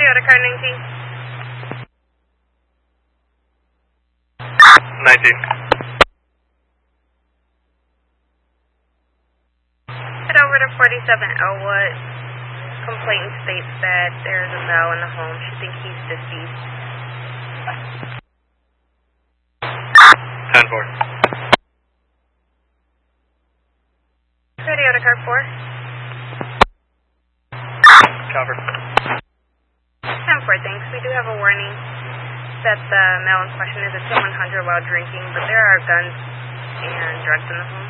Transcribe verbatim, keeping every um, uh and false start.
Toyota car nineteen. nineteen. Head over to forty-seven Elwood. Complainant states that there is a male in the home. She thinks he's deceased. ten four. Toyota car four. Cover. ten four, thanks. We do have a warning that the male in question is at two one hundred while drinking, but there are guns and drugs in the home.